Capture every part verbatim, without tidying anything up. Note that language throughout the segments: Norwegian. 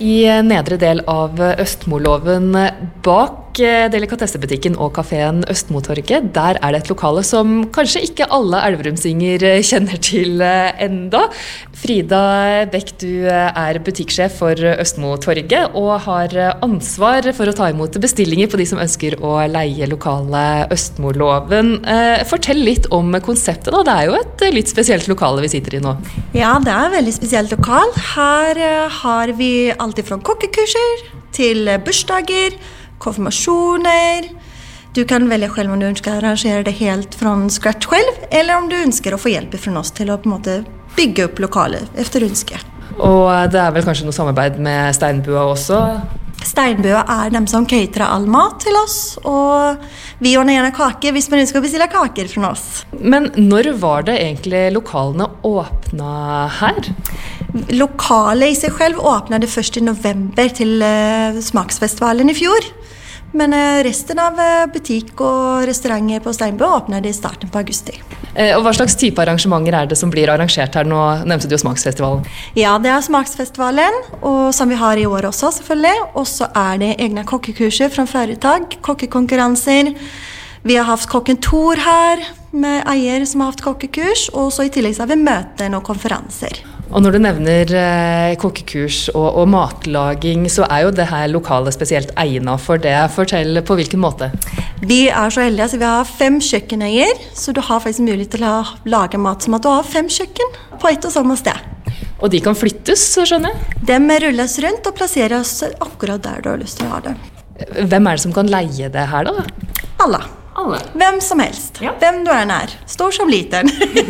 I nedre del av Østmoloven bak delikatessebutikken og kaféen Østmotorget, der er det et lokale som kanskje ikke alle elverumsinger kjenner til enda. Frida Bech, du er butikksjef for Østmotorget og har ansvar for å ta imot bestillinger på de som ønsker å leie lokale Østmoloven. Fortell litt om konseptet da, det er jo et litt spesielt lokale vi sitter i nå. Ja, det er et veldig spesielt lokal. Her har vi alt fra kokkekurser til bursdager, konfirmasjoner. Du kan velge selv om du ønsker å arrangere det helt fra scratch selv, eller om du ønsker å få hjelp fra oss til å på en måte bygge opp lokalet efter ønske. Og det er vel kanskje noe samarbeid med Steinbua også? Steinbua er dem som caterer all mat til oss, og vi ordner gjerne kaker hvis man ønsker å bestille kaker fra oss. Men når var det egentlig lokalene åpnet her? Lokalet i seg selv åpnet først i november til uh, Smaksfestivalen i fjor. Men uh, resten av uh, butikk og restauranter på Steinbua åpnet i starten på augusti. Eh, og hva slags type arrangementer er det som blir arrangert her? Nå nevnte du jo Smaksfestivalen. Ja, det er Smaksfestivalen, og som vi har i år også selvfølgelig. Og så er det egne kokkekurser fra foretak, kokkekonkurranser. Vi har haft kokken Tor her, med eier som har haft kokkekurs, og så i tillegg så har vi møten og konferanser. Og når du nevner eh, kokkekurs og, og matlaging, så er jo det her lokalet spesielt egnet for det. Fortell på hvilken måte? Vi er så heldige, så vi har fem kjøkkeneier, så du har faktisk mulighet til å lage mat som at du har fem kjøkken på ett og samme sted. Og de kan flyttes, skjønner jeg? De rulles rundt og plasseres akkurat der du har lyst til å ha det. Hvem er det som kan leie det her da? Alle. Alle? Hvem som helst. Ja. Hvem du er nær. Stor som liten.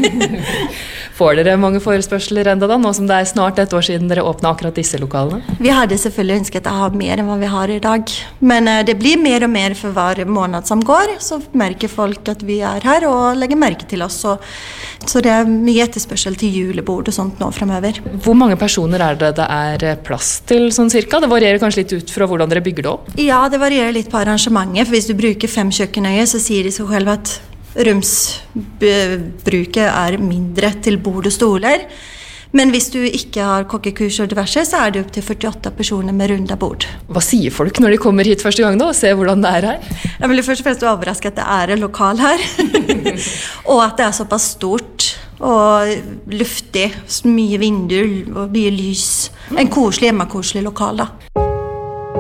Får dere mange forespørsler enda da, nå som det er snart et år siden dere åpnet akkurat disse lokalene? Vi hadde selvfølgelig ønsket å ha mer enn hva vi har i dag. Men uh, det blir mer og mer for hver måned som går, så merker folk at vi er her og legger merke til oss. Så, så det er mye etterspørsel til julebord og sånt nå fremover. Hvor mange personer er det det er plass til sånn cirka? Det varierer kanskje litt ut fra hvordan dere bygger det opp? Ja, det varierer litt på arrangementet, for hvis du bruker fem kjøkkenøyer, så sier de seg selv at rumsbruket er mindre til bord og stoler. Men hvis du ikke har kokkekurs og diverse, så er det opp til førtiåtte personer med runda bord. Hva sier folk når de kommer hit første gang da, og ser hvordan det er her? Jeg vil først og fremst overraske at det er en lokal her. Og at det er såpass stort og luftig, mye vinduer og mye lys. En koselig, hjemmekoselig lokal da.